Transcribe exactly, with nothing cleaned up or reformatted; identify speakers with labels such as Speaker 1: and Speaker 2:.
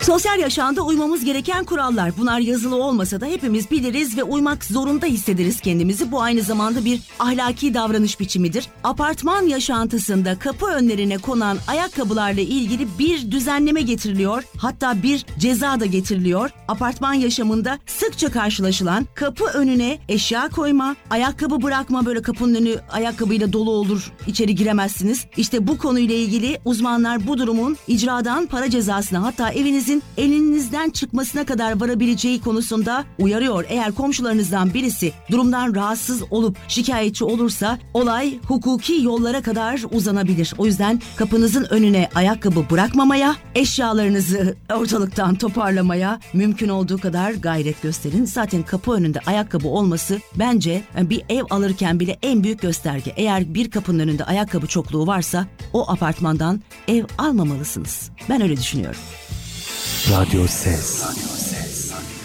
Speaker 1: Sosyal yaşamda uymamız gereken kurallar. Bunlar yazılı olmasa da hepimiz biliriz ve uymak zorunda hissederiz kendimizi. Bu aynı zamanda bir ahlaki davranış biçimidir. Apartman yaşantısında kapı önlerine konan ayakkabılarla ilgili bir düzenleme getiriliyor. Hatta bir ceza da getiriliyor. Apartman yaşamında sıkça karşılaşılan kapı önüne eşya koyma, ayakkabı bırakma, böyle kapının önü ayakkabıyla dolu olur, içeri giremezsiniz. İşte bu konuyla ilgili uzmanlar bu durumun icradan para cezasına, hatta evinizin elinizden çıkmasına kadar varabileceği konusunda uyarıyor. Eğer komşularınızdan birisi durumdan rahatsız olup şikayetçi olursa olay hukuki yollara kadar uzanabilir. O yüzden kapınızın önüne ayakkabı bırakmamaya, eşyalarınızı ortalıktan toparlamaya mümkün olduğu kadar gayret gösterin. Zaten kapı önünde ayakkabı olması bence bir ev alırken bile en büyük gösterge. Eğer bir kapının önünde ayakkabı çokluğu varsa o apartmandan ev almamalısınız. Ben öyle düşünüyorum.
Speaker 2: Radyo Ses.